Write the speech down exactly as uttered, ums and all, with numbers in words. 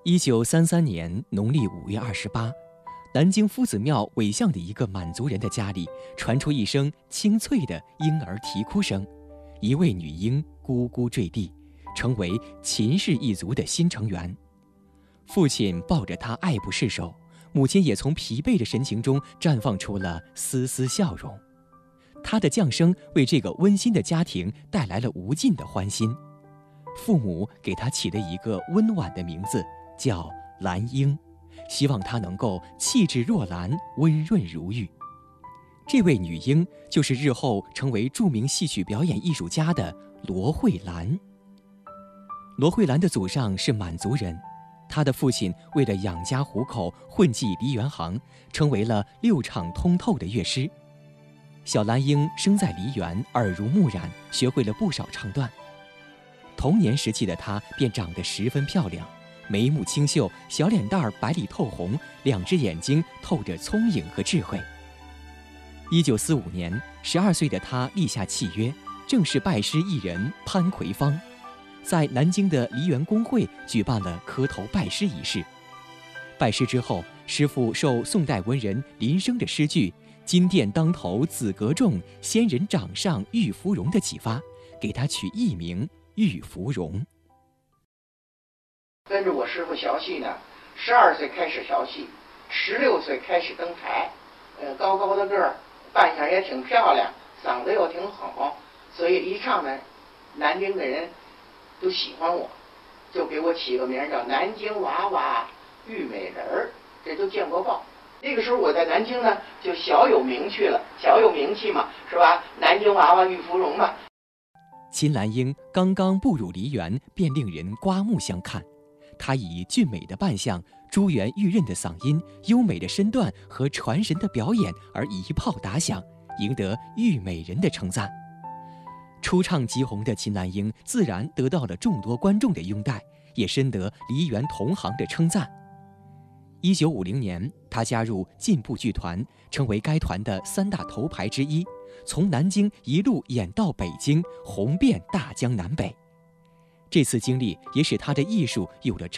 一九三三年农历五月二十八，南京夫子庙尾巷的一个满族人的家里传出一声清脆的婴儿啼哭声，一位女婴咕咕坠地，成为秦氏一族的新成员。父亲抱着她爱不释手，母亲也从疲惫的神情中绽放出了丝丝笑容。她的降生为这个温馨的家庭带来了无尽的欢欣。父母给她起了一个温婉的名字，叫兰英，希望她能够气质若兰，温润如玉。这位女婴就是日后成为著名戏曲表演艺术家的罗慧兰。罗慧兰的祖上是满族人，她的父亲为了养家糊口，混迹梨园行，成为了六场通透的乐师。小兰英生在梨园，耳濡目染，学会了不少唱段。童年时期的她便长得十分漂亮，眉目清秀，小脸蛋儿白里透红，两只眼睛透着聪颖和智慧。一九四五年，十二岁的她立下契约，正式拜师艺人潘奎芳，在南京的梨园公会举办了磕头拜师仪式。拜师之后，师傅受宋代文人林升的诗句“金殿当头紫阁重，仙人掌上玉芙蓉”的启发，给他取艺名玉芙蓉。 跟着我师傅学戏呢，十二岁开始学戏，十六岁开始登台，呃，高高的个儿，扮相也挺漂亮，嗓子又挺好，所以一唱呢，南京的人都喜欢我，就给我起个名叫南京娃娃玉美人儿，这都见过报。那个时候我在南京呢，就小有名气了，小有名气嘛，是吧？南京娃娃玉芙蓉嘛。 秦兰英刚刚步入梨园，便令人刮目相看。她以俊美的扮相、珠圆玉润的嗓音、优美的身段和传神的表演而一炮打响，赢得玉美人的称赞。初唱即红的秦兰英自然得到了众多观众的拥戴，也深得梨园同行的称赞。一九五零年，她加入进步剧团，成为该团的三大头牌之一，从南京一路演到北京，红遍大江南北。这次经历也使她的艺术有了